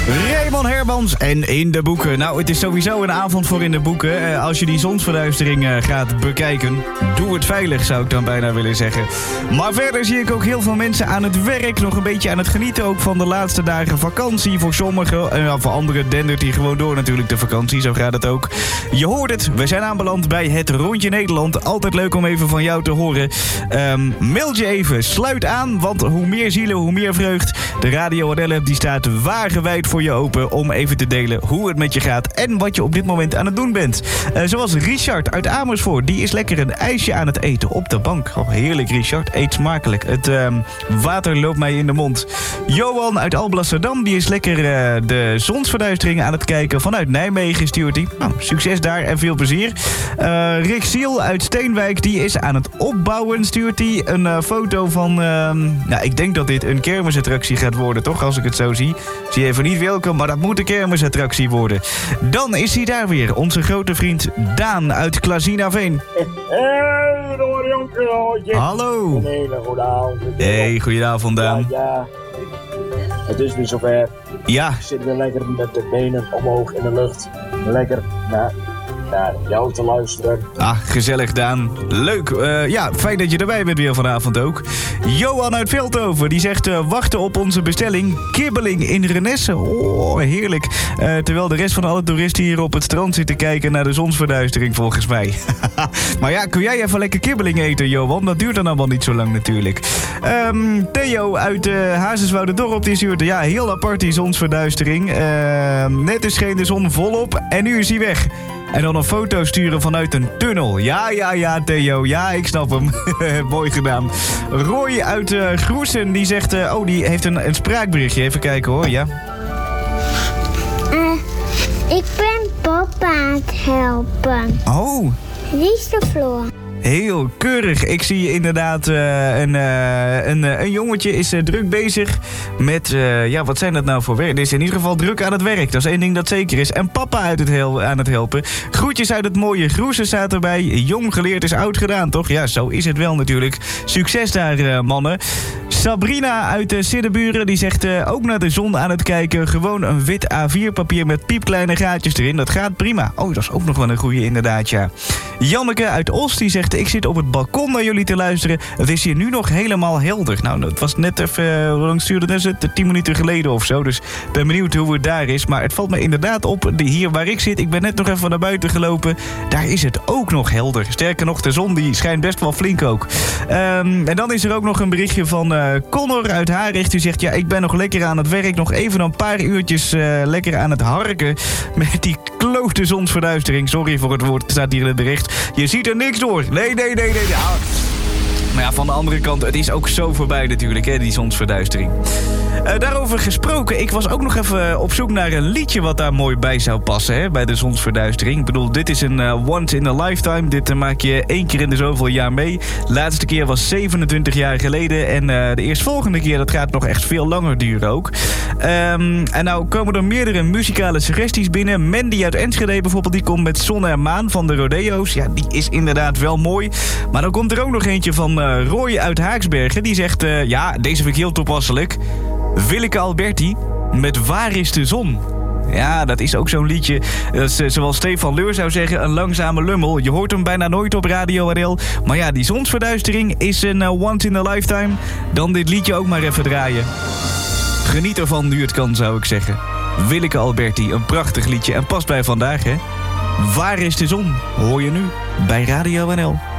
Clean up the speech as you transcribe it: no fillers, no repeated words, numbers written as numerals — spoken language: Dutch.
Raymond Hermans en In de Boeken. Nou, het is sowieso een avond voor In de Boeken. Als je die zonsverduistering gaat bekijken, doe het veilig, zou ik dan bijna willen zeggen. Maar verder zie ik ook heel veel mensen aan het werk. Nog een beetje aan het genieten ook van de laatste dagen vakantie. Voor sommigen en voor anderen dendert die gewoon door natuurlijk de vakantie. Zo gaat het ook. Je hoort het, we zijn aanbeland bij het Rondje Nederland. Altijd leuk om even van jou te horen. Mail je even, sluit aan, want hoe meer zielen, hoe meer vreugd. De Radio NL-app die staat wagenwijd voor je open om even te delen hoe het met je gaat en wat je op dit moment aan het doen bent. Zoals Richard uit Amersfoort, die is lekker een ijsje aan het eten op de bank. Oh, heerlijk Richard, eet smakelijk. Het water loopt mij in de mond. Johan uit Alblasserdam, die is lekker de zonsverduistering aan het kijken vanuit Nijmegen, stuurt hij. Nou, succes daar en veel plezier. Rick Siel uit Steenwijk, die is aan het opbouwen, stuurt hij een foto van, ik denk dat dit een kermisattractie gaat worden, toch, als ik het zo zie. Zie even niet welkom, maar dat moet een kermisattractie worden. Dan is hij daar weer, onze grote vriend Daan uit Klazinaveen. Hey, door jongen. Hallo. Een hele goede avond. Hey, goedenavond Daan. Ja. Het is weer zover. Ja. Ik zit weer lekker met de benen omhoog in de lucht. Lekker naar jou te luisteren. Ah, gezellig Daan. Leuk. Fijn dat je erbij bent weer vanavond ook. Johan uit Veldhoven, die zegt wachten op onze bestelling. Kibbeling in Renesse. Oh, heerlijk. Terwijl de rest van alle toeristen hier op het strand zitten kijken naar de zonsverduistering volgens mij. Maar ja, kun jij even lekker kibbeling eten, Johan? Dat duurt dan allemaal niet zo lang natuurlijk. Theo uit Hazeswouderdorp, die stuurt heel apart die zonsverduistering. Net is scheen de zon volop en nu is hij weg. En dan een foto sturen vanuit een tunnel. Ja, Theo. Ja, ik snap hem. Mooi gedaan. Roy uit Groesen, die zegt... die heeft een spraakberichtje. Even kijken hoor, ja. Ik ben papa aan het helpen. Oh. Wie is de Floor? Heel keurig. Ik zie inderdaad een jongetje is druk bezig met... wat zijn dat nou voor werk? Is in ieder geval druk aan het werk. Dat is één ding dat zeker is. En papa aan het helpen. Groetjes uit het mooie Groesen staat erbij. Jong geleerd is oud gedaan, toch? Ja, zo is het wel natuurlijk. Succes daar, mannen. Sabrina uit Siddeburen, die zegt ook naar de zon aan het kijken. Gewoon een wit A4-papier met piepkleine gaatjes erin. Dat gaat prima. Oh, dat is ook nog wel een goeie inderdaad, ja. Janneke uit Os, die zegt... Ik zit op het balkon naar jullie te luisteren. Het is hier nu nog helemaal helder. Nou, het was net even... hoe lang stuurde het? 10 minuten geleden of zo. Dus ik ben benieuwd hoe het daar is. Maar het valt me inderdaad op. Hier waar ik zit, ik ben net nog even naar buiten gelopen. Daar is het ook nog helder. Sterker nog, de zon die schijnt best wel flink ook. En dan is er ook nog een berichtje van Connor uit Haricht. Die zegt, ik ben nog lekker aan het werk. Nog even een paar uurtjes lekker aan het harken. Met die klote zonsverduistering. Sorry voor het woord, het staat hier in het bericht. Je ziet er niks door. Nee. Maar ja, van de andere kant, het is ook zo voorbij natuurlijk, hè, die zonsverduistering. Daarover gesproken, ik was ook nog even op zoek naar een liedje wat daar mooi bij zou passen, hè, bij de zonsverduistering. Ik bedoel, dit is een once in a lifetime. Dit maak je 1 keer in de zoveel jaar mee. De laatste keer was 27 jaar geleden. En de eerstvolgende keer, dat gaat nog echt veel langer duren ook. En nou komen er meerdere muzikale suggesties binnen. Mandy uit Enschede bijvoorbeeld, die komt met Zon en Maan van de Rodeo's. Ja, die is inderdaad wel mooi. Maar dan komt er ook nog eentje van Roy uit Haaksbergen. Die zegt, deze vind ik heel toepasselijk. Willeke Alberti met Waar is de zon? Ja, dat is ook zo'n liedje. Dat is, zoals Stefan Leur zou zeggen, een langzame lummel. Je hoort hem bijna nooit op Radio NL. Maar ja, die zonsverduistering is een once in a lifetime. Dan dit liedje ook maar even draaien. Geniet ervan nu het kan, zou ik zeggen. Willeke Alberti, een prachtig liedje. En past bij vandaag, hè? Waar is de zon? Hoor je nu bij Radio NL.